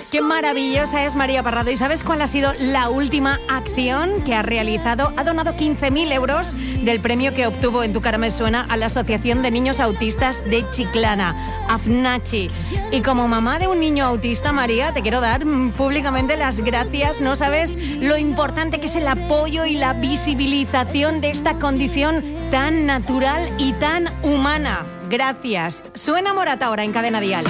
Qué maravillosa es María Parrado. ¿Y sabes cuál ha sido la última acción que ha realizado? Ha donado 15.000 euros del premio que obtuvo en Tu cara me suena a la Asociación de Niños Autistas de Chiclana, AFNACHI. Y como mamá de un niño autista, María, te quiero dar públicamente las gracias. No sabes lo importante que es el apoyo y la visibilización de esta condición tan natural y tan humana. Gracias. Suena Morat ahora en Cadena Dial.